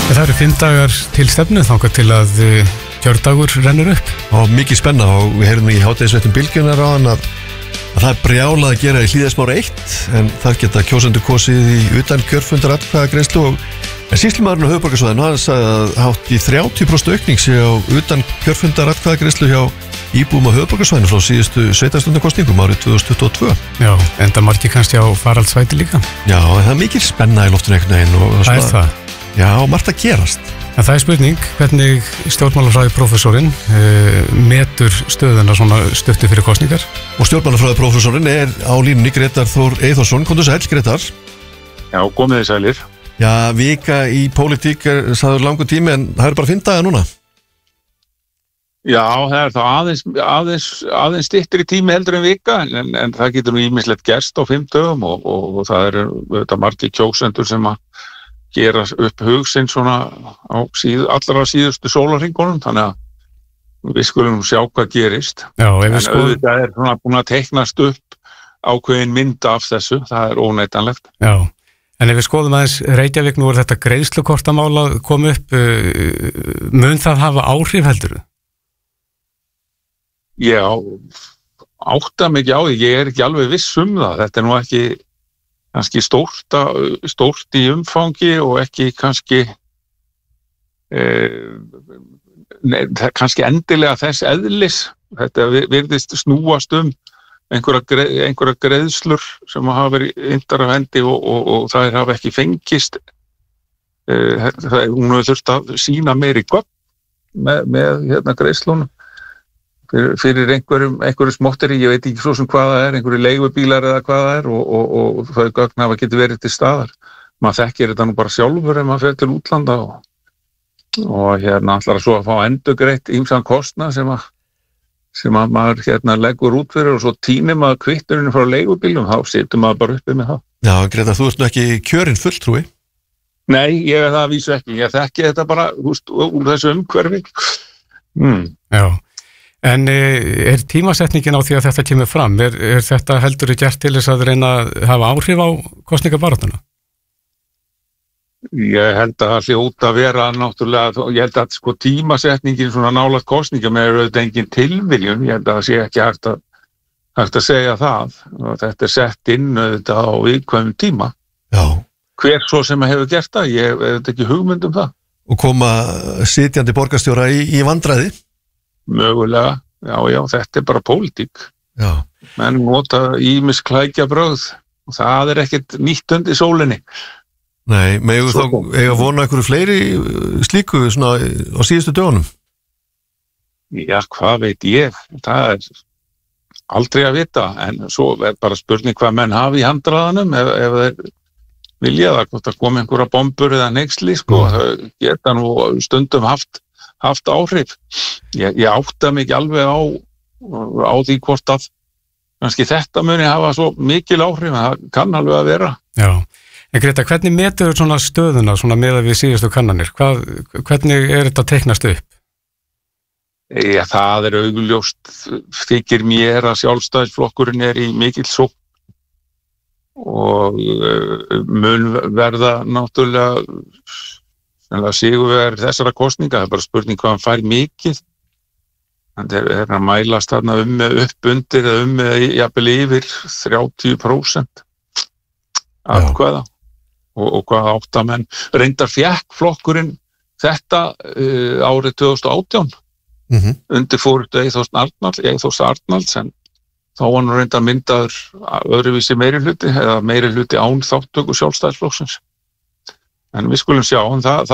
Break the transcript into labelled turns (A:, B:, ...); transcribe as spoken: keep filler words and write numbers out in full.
A: Það eru fimm dagar til stefnu þangað til að kjördagur rennur upp.
B: Og mikið spenna og við heyrðum í hádegisfréttum Bylgjunnar á hann að, að það er brjálað að gera í Hlíðarsmára eitt en þar geta kjósendur kosið í utan kjörfundar atkvæðagreiðslu og en sýslumaðurinn á höfuðborgarsvæðinu hann sagði að hátt í þrjátíu prósent aukning sé á utan kjörfundar atkvæðagreiðslu hjá íbúum á höfuðborgarsvæðinu frá síðustu sveitarstjórnarkosningum árið tvö þúsund tuttugu og tvö.
A: Já, enda margir kannski á faraldsvæti líka.
B: Já, en það er mikil spenna í loftinu einhvern veginn og
A: það er það.
B: Já, margt að gerast.
A: En það er spurning hvernig stjórnmálafræði prófessorinn uh, metur stöðuna svona stuttu fyrir kosningar.
B: Og stjórnmálafræði prófessorinn er á línunni Grétar Þór Eyþórsson. Komdu sæll, Grétar.
C: Já, komið þið sælir.
B: Já, vika í pólitík er sagður langur tími en það er bara fimm dagar núna.
C: Já, það er þá aðeins, aðeins, aðeins styttri tími heldur en vika en, en það getur nú ýmislegt gerst á fimm dögum og, og, og það eru þetta margir kjósendur sem að gera upp hug sinn svona á síð, allra síðustu sólarhringunum þannig að við skulum sjá hvað gerist.
A: Já,
C: en
A: sko...
C: auðvitað er svona búin að teiknast upp ákveðin mynd af þessu, það er óneitanlegt.
A: Já, en ef við skoðum aðeins Reykjavík, nú er þetta greiðslukortamál að koma upp, mun það hafa áhrif heldur?
C: Já, átta mikið á því, ég er ekki alveg viss um það, þetta er nú ekki kannski stórt, stórt í umfangi og ekki kannski eh, ne, kannski endilega þess eðlis, þetta virðist snúast um einhverja, greið, einhverja greiðslur sem hafa verið inntar af hendi og, og, og það hafa ekki fengist, eh, það, hún hefur þurft að sýna meiri gögn með, með hérna, greiðslunum. Fyrir, fyrir einhverjum, einhverjum smotteri, ég veit ekki svo sem hvað það er, einhverju leigubílar eða hvað það er og, og, og þau gögn hafa getur verið til staðar. Maður þekkir þetta nú bara sjálfur ef maður fer til útlanda og, og hérna ætlar að svo að fá endurgreitt ýmsan kostnað sem að, sem að maður hérna leggur út fyrir og svo týnir maður kvitturinn frá leigubílum, þá situr maður bara uppi með það.
B: Já, Grétar, þú ert nú ekki kjörinn fulltrúi?
C: Nei, ég er það að vísu ekki, ég þekki þetta bara húst, úr þessu umhverfi. Mm.
A: Já. En er tímasetningin á því að þetta kemur fram? Er, er þetta heldur gert til þess að reyna að hafa áhrif á kosningabaráttuna?
C: Ég held að það hljóta að vera náttúrulega, ég held að sko tímasetningin svona nálægt kosningum er auðvitað engin tilviljun, ég held að það sé ekki hægt að, hægt að segja það. Og þetta er sett inn auðvitað á viðkvæmum tíma.
B: Já.
C: Hver svo sem hefur gert það, ég hef auðvitað ekki hugmynd um það.
B: Og koma sitjandi borgarstjóra í, í vandræði?
C: Mögulega, já, já, þetta er bara pólitík.
B: Já.
C: Menn nota ýmis klækjabrögð og það er ekkert nýtt undir sólinni.
B: Nei, megum þá eiga vona einhverju fleiri slíku svona á síðustu dögunum?
C: Já, hvað veit ég? Það er aldrei að vita, en svo er bara spurning hvað menn hafi í handraðanum ef, ef þeir vilja það, hvort það kom einhverja bombur eða neyksli, sko, mm. það geta nú stundum haft haft áhrif. Ég, ég átta mig ekki alveg á, á því hvort að kannski þetta muni hafa svo mikil áhrif, það kann alveg að vera.
A: Já, en Greta, hvernig metur svona stöðuna svona með að við síðustu kannanir? Hvað, hvernig er þetta teiknast upp?
C: Já, það er augljóst, þykir mér að Sjálfstæðisflokkurinn er í mikill sókn og uh, mun verða náttúrulega Þannig að sigurvegari þessara kosninga, það er bara spurning hvað hann fær mikið. Það er, er að mælast þarna um með upp undir eða um með jafnvel yfir þrjátíu prósent atkvæða og, og hvað áttamenn. Reyndar fékk flokkurinn þetta uh, árið tvö þúsund og átján mm-hmm. undir fóruðu Eyþórs Arnalds, Eyþórs Arnalds en þá var hann reyndar myndaður öðruvísi meiri hluti eða meiri hluti án þáttöku Sjálfstæðisflokksins. En við skulum sjá, en það, það